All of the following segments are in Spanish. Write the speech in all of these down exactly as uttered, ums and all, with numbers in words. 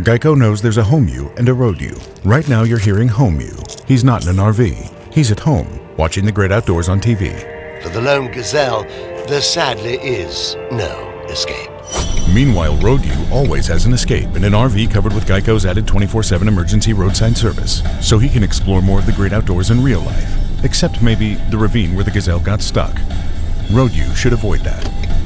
Geico knows there's a home you and a road you. Right now you're hearing home you. He's not in an R V. He's at home, watching the great outdoors on T V. For the lone gazelle, there sadly is no escape. Meanwhile, Road U always has an escape in an R V covered with Geico's added twenty-four seven emergency roadside service, so he can explore more of the great outdoors in real life, except maybe the ravine where the gazelle got stuck. Road U should avoid that.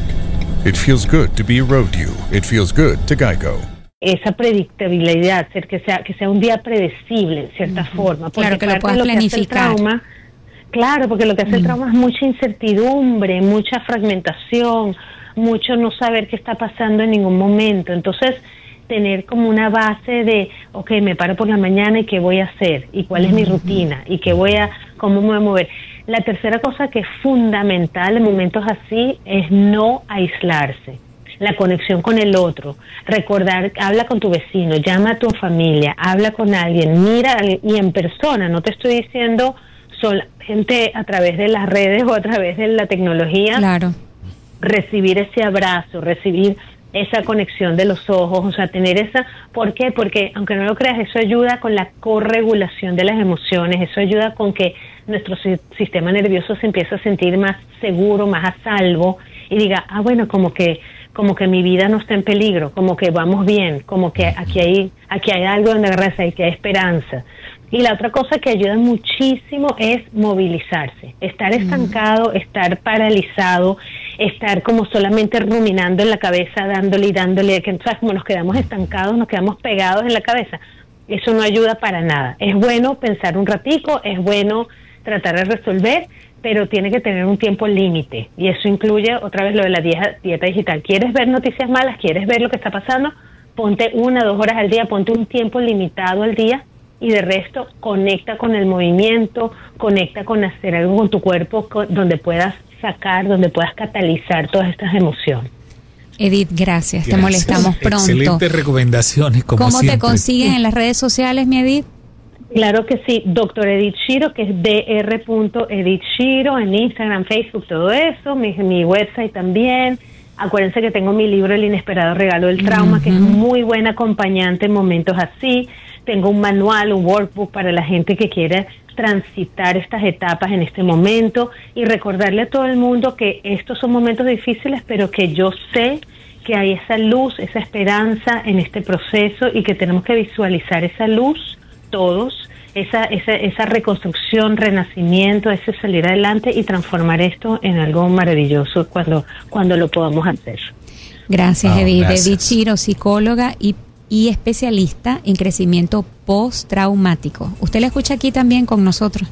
It feels good to be Road U. It feels good to Geico. Esa predictibilidad, ser que sea que sea un día predecible en cierta uh-huh. forma, porque claro que lo puedas lo planificar. Que hace el trauma, claro, porque lo que hace uh-huh. el trauma es mucha incertidumbre, mucha fragmentación, mucho no saber qué está pasando en ningún momento. Entonces, tener como una base de, ok, me paro por la mañana y qué voy a hacer, y cuál es uh-huh. mi rutina, y qué voy a, cómo me voy a mover. La tercera cosa que es fundamental en momentos así es no aislarse. La conexión con el otro, recordar, habla con tu vecino, llama a tu familia, habla con alguien, mira y en persona, no te estoy diciendo solamente a través de las redes o a través de la tecnología. Claro. Recibir ese abrazo, recibir esa conexión de los ojos, o sea, tener esa, ¿por qué? Porque aunque no lo creas, eso ayuda con la corregulación de las emociones, eso ayuda con que nuestro sistema nervioso se empiece a sentir más seguro, más a salvo y diga, ah, bueno, como que como que mi vida no está en peligro, como que vamos bien, como que aquí hay aquí hay algo donde agarrarse, aquí hay esperanza. Y la otra cosa que ayuda muchísimo es movilizarse, estar estancado, mm. estar paralizado, estar como solamente ruminando en la cabeza, dándole y dándole, que entonces como nos quedamos estancados, nos quedamos pegados en la cabeza, eso no ayuda para nada. Es bueno pensar un ratico, es bueno tratar de resolver, pero tiene que tener un tiempo límite, y eso incluye otra vez lo de la dieta, dieta digital. ¿Quieres ver noticias malas? ¿Quieres ver lo que está pasando? Ponte una, dos horas al día, ponte un tiempo limitado al día, y de resto conecta con el movimiento, conecta con hacer algo con tu cuerpo con, donde puedas sacar, donde puedas catalizar todas estas emociones. Edith, gracias, gracias. Te molestamos pronto. Excelentes recomendaciones, como ¿Cómo siempre. te consiguen en las redes sociales, mi Edith? Claro que sí, doctor Edith Shiro, que es dr. Edith Shiro, en Instagram, Facebook, todo eso, mi, mi website también. Acuérdense que tengo mi libro El inesperado regalo del trauma, uh-huh. que es un muy buen acompañante en momentos así. Tengo un manual, un workbook para la gente que quiere transitar estas etapas en este momento, y recordarle a todo el mundo que estos son momentos difíciles, pero que yo sé que hay esa luz, esa esperanza en este proceso, y que tenemos que visualizar esa luz todos, esa, esa, esa reconstrucción, renacimiento, ese salir adelante y transformar esto en algo maravilloso cuando, cuando lo podamos hacer. Gracias, Oh, Edith. gracias. Edith Shiro, psicóloga y, y especialista en crecimiento postraumático. Usted la escucha aquí también con nosotros.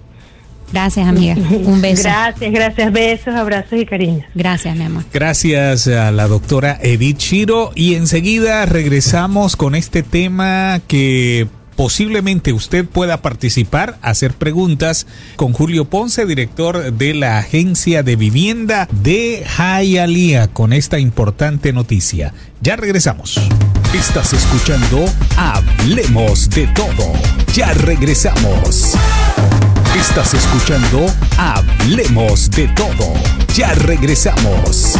Gracias, amiga. Un beso. Gracias, gracias. Besos, abrazos y cariños. Gracias, mi amor. Gracias a la doctora Edith Shiro, y enseguida regresamos con este tema que posiblemente usted pueda participar, hacer preguntas con Julio Ponce, director de la Agencia de Vivienda de Hialeah, con esta importante noticia. Ya regresamos. Estás escuchando Hablemos de Todo. Ya regresamos. Estás escuchando Hablemos de Todo. Ya regresamos.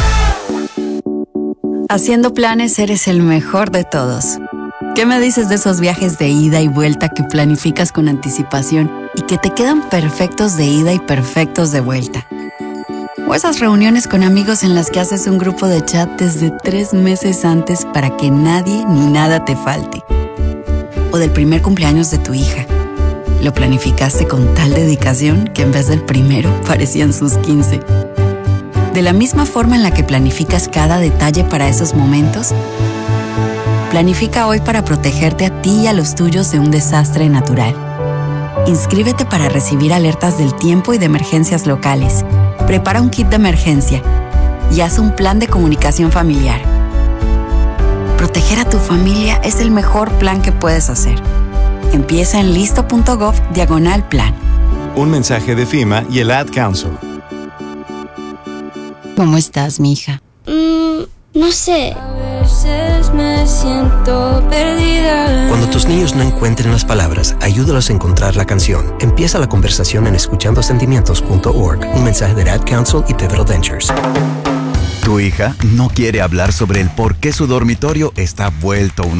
Haciendo planes eres el mejor de todos. ¿Qué me dices de esos viajes de ida y vuelta que planificas con anticipación y que te quedan perfectos de ida y perfectos de vuelta? O esas reuniones con amigos en las que haces un grupo de chat desde tres meses antes para que nadie ni nada te falte. O del primer cumpleaños de tu hija. Lo planificaste con tal dedicación que en vez del primero parecían sus quince. De la misma forma en la que planificas cada detalle para esos momentos, planifica hoy para protegerte a ti y a los tuyos de un desastre natural. Inscríbete para recibir alertas del tiempo y de emergencias locales. Prepara un kit de emergencia y haz un plan de comunicación familiar. Proteger a tu familia es el mejor plan que puedes hacer. Empieza en listo.gov diagonal plan. Un mensaje de FEMA y el Ad Council. ¿Cómo estás, mija? Mm, no sé. A veces me siento perdida. Cuando tus niños no encuentren las palabras, ayúdalos a encontrar la canción. Empieza la conversación en escuchando sentimientos punto org. Un mensaje de Ad Council y Pivotal Ventures. Tu hija no quiere hablar sobre el por qué su dormitorio está vuelto un